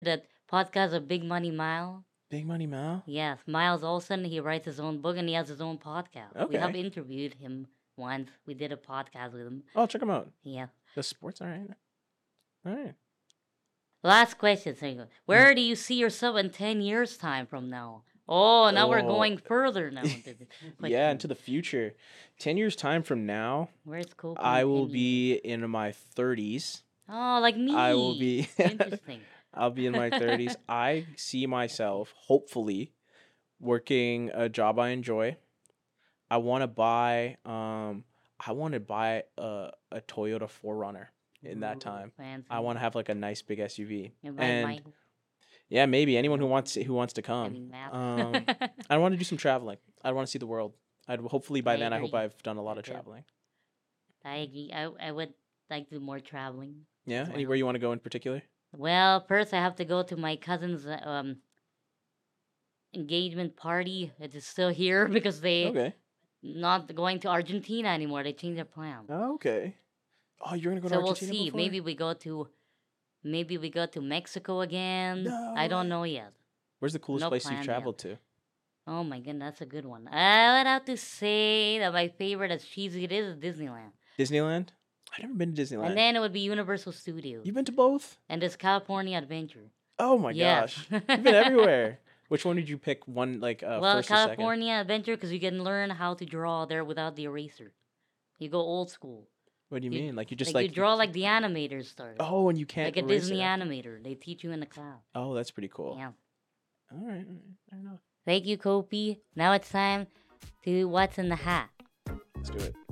that podcast of Big Money Mile? Big Money Mal? Yes, Miles Olson. He writes his own book and he has his own podcast. We have Okay. interviewed him once. We did a podcast with him. Oh, check him out. Yeah. The sports, all right. All right. Last question, Singo. Where do you see yourself in 10 years' time from now? Oh, now we're Oh. going further now. Into the Yeah, question. into the future. 10 years' time from now, Where's Cope? in I will 10 years? be in my 30s. Oh, like me. I will be. Interesting. I'll be in my 30s. I see myself, hopefully, working a job I enjoy. I want to buy a Toyota 4Runner in that time. Fancy. I want to have like a nice big SUV. You buy And my- yeah, maybe anyone who wants to I come. mean, math. I want to do some traveling. I want to see the world. Hopefully by I then I hope agree. I've done a lot of Me too. traveling. I agree. I would like to do more traveling. Yeah, Wow. anywhere you want to go in particular? Well, first I have to go to my cousin's engagement party. It is still here because they Okay. not going to Argentina anymore. They changed their plan. Oh, okay. Oh, you're gonna go to So we'll Argentina see. before? Maybe we go to Mexico again. No I don't way. know yet. Where's the coolest No place plan you've yet. traveled to? Oh my goodness, that's a good one. I would have to say that my favorite, as cheesy it is Disneyland. Disneyland? I've never been to Disneyland. And then it would be Universal Studios. You've been to both? And this California Adventure. Oh my Yes. gosh. You've been everywhere. Which one did you pick? One like Well, first or second? California Adventure because you can learn how to draw there without the eraser. You go old school. What do you you- mean? Like you just Like, you draw like the animators started. Oh, and you can't like a erase Disney it. animator. They teach you in the class. Oh, that's pretty cool. Yeah. All right. I know. Thank you, Kopi. Now it's time to What's in the Hat. Let's do it.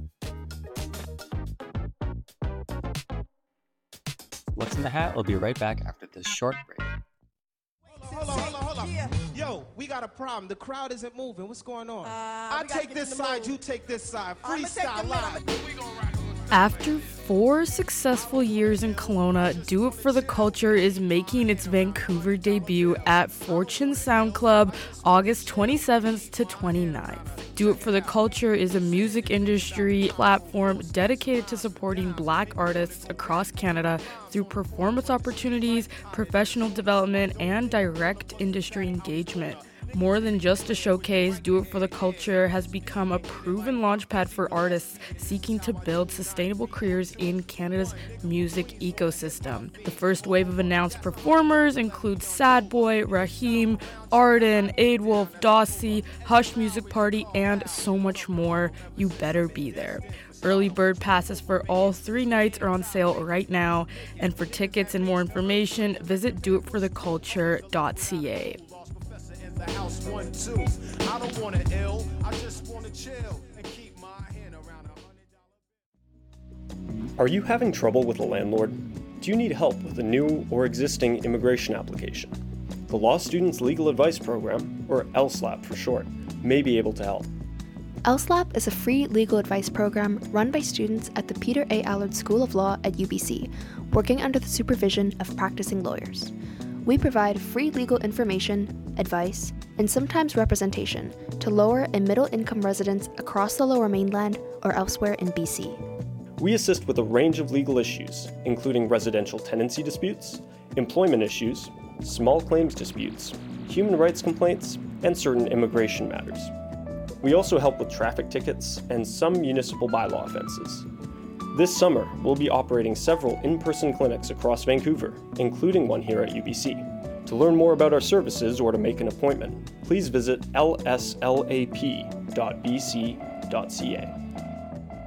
What's in the Hat? We'll be right back after this short break. Hold on. Yo, we got a problem. The crowd isn't moving. What's going on? I take this side, you take this side. Freestyle live. After 4 successful years in Kelowna, Do It For The Culture is making its Vancouver debut at Fortune Sound Club August 27th to 29th. Do It For The Culture is a music industry platform dedicated to supporting Black artists across Canada through performance opportunities, professional development, and direct industry engagement. More than just a showcase, Do It For The Culture has become a proven launchpad for artists seeking to build sustainable careers in Canada's music ecosystem. The first wave of announced performers include Sad Boy, Raheem, Arden, Aidwolf, Dossie, Hush Music Party, and so much more. You better be there. Early bird passes for all 3 nights are on sale right now, and for tickets and more information, visit doitfortheculture.ca. The house 1, 2. I don't want to ill. I just want to chill and keep my hand around $100. Are you having trouble with a landlord? Do you need help with a new or existing immigration application? The Law Students Legal Advice Program, or LSLAP for short, may be able to help. LSLAP is a free legal advice program run by students at the Peter A. Allard School of Law at UBC, working under the supervision of practicing lawyers. We provide free legal information, advice, and sometimes representation to lower and middle income residents across the Lower Mainland or elsewhere in BC. We assist with a range of legal issues, including residential tenancy disputes, employment issues, small claims disputes, human rights complaints, and certain immigration matters. We also help with traffic tickets and some municipal bylaw offenses. This summer, we'll be operating several in-person clinics across Vancouver, including one here at UBC. To learn more about our services or to make an appointment, please visit lslap.bc.ca.